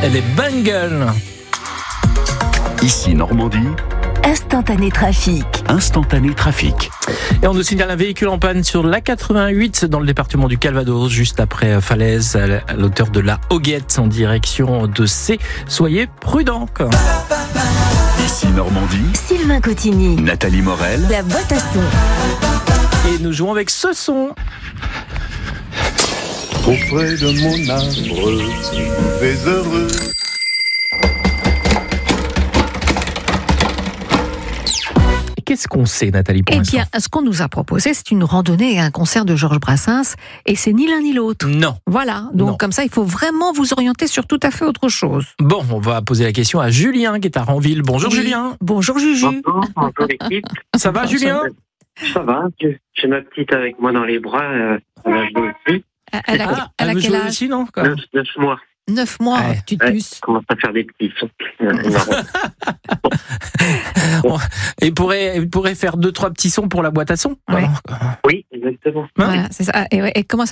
Elle est Bungle. Ici Normandie, Instantané trafic. Instantané trafic. Et on nous signale un véhicule en panne sur l'A88 dans le département du Calvados, juste après Falaise, à l'auteur de la Hoguette en direction de C. Soyez prudents. Ici Normandie, Sylvain Cotigny. Nathalie Morel. La boîte à son. Et nous jouons avec ce son. Auprès de mon arbre, je vais heureux. Qu'est-ce qu'on sait, Nathalie, pour Eh l'instant? bien, ce qu'on nous a proposé, c'est une randonnée et un concert de Georges Brassens, et c'est ni l'un ni l'autre. Non. Voilà, donc Non. comme ça, il faut vraiment vous orienter sur tout à fait autre chose. Bon, on va poser la question à Julien qui est à Ranville. Bonjour Oui. Julien. Bonjour Juju. Bonjour l'équipe. Ça va Julien? Ça va, j'ai ma petite avec moi dans les bras, elle a joué aussi. Elle a, elle a veut quel jouer âge? aussi, non? 9 mois. 9 mois, Ouais. petite Ouais, puce. commence à faire des petits sons. Il pourrait faire 2-3 petits sons pour la boîte à sons. Ouais. Alors, Oui, exactement. Voilà, c'est ça. Et comment ça